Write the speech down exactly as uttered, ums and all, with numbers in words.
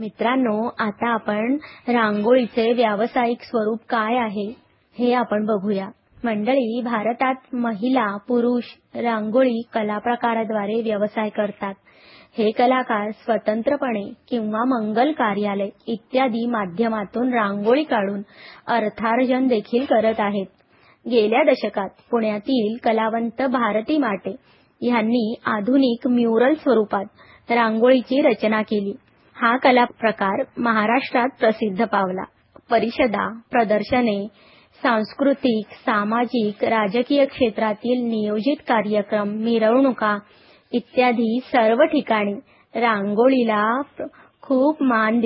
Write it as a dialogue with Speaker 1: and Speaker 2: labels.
Speaker 1: मित्रांनो, आता आपण रांगोळीचे व्यावसायिक स्वरूप काय आहे हे आपण बघूया. मंडळी, भारतात महिला पुरुष रांगोळी कला प्रकाराद्वारे व्यवसाय करतात. हे कलाकार स्वतंत्रपणे किंवा मंगल कार्यालय इत्यादी माध्यमातून रांगोळी काढून अर्थार्जन देखील करत आहेत. गेल्या दशकात पुण्यातील कलावंत भारती माटे यांनी आधुनिक म्युरल स्वरूपात रांगोळीची रचना केली. हा कला प्रकार महाराष्ट्रात प्रसिद्ध पावला. परिषदा, प्रदर्शने, सांस्कृतिक, सामाजिक, राजकीय क्षेत्रातील नियोजित कार्यक्रम, मिरवणुका इत्यादी सर्व ठिकाणी रांगोळीला खूप मान